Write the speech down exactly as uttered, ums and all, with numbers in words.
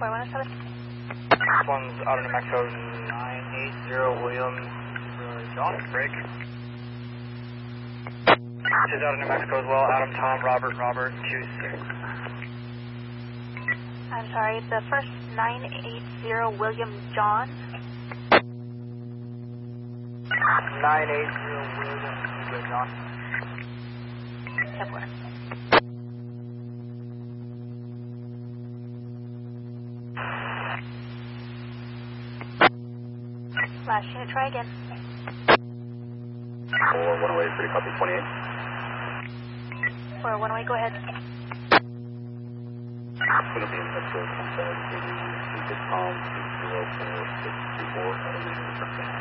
four one seven. This one's out of New Mexico, nine eight zero William John. Break. This is out of New Mexico as well, Adam Tom Robert Robert two six. I'm sorry, the first nine eight zero William John. nine eight zero William John. Kepler. Last unit, try again. four one away, pretty copy twenty-eight. four one away, go ahead. Going to be in Metro, Sunset, eighty, two six, two zero four six two four.